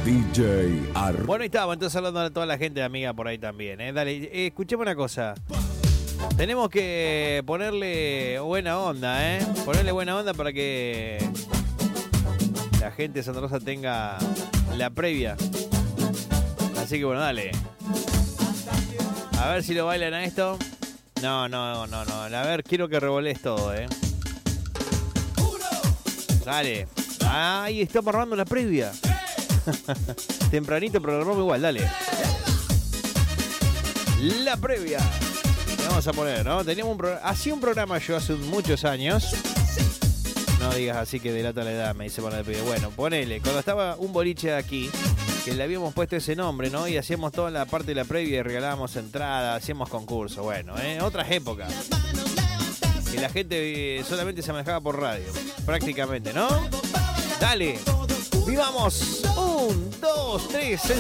DJ Ar. Bueno, ahí estaba, entonces hablando a toda la gente amiga por ahí también, ¿eh? Dale, escuchemos una cosa. Tenemos que ponerle buena onda, ¿eh? Ponerle buena onda para que la gente de Santa Rosa tenga la previa. Así que bueno, dale. A ver si lo bailan a esto. No. A ver, quiero que revolees todo, ¿eh? Dale. Ahí estamos armando la previa. Tempranito, pero lo armamos igual, dale. La previa. Le vamos a poner, ¿no? Teníamos hacía un programa yo hace muchos años. No digas así que delata la edad, me dice poner de previa. Bueno, ponele. Cuando estaba un boliche aquí, que le habíamos puesto ese nombre, ¿no? Y hacíamos toda la parte de la previa y regalábamos entradas, hacíamos concursos. Bueno, otras épocas. Que la gente solamente se manejaba por radio. Prácticamente, ¿no? Dale. ¡Vivamos! 1, 2, 3.